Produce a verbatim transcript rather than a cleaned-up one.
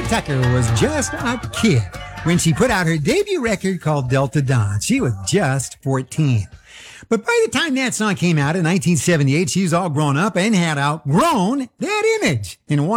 Tucker was just a kid when she put out her debut record called Delta Dawn. She was just fourteen. But by the time that song came out in nineteen seventy-eight, she was all grown up and had outgrown that image. And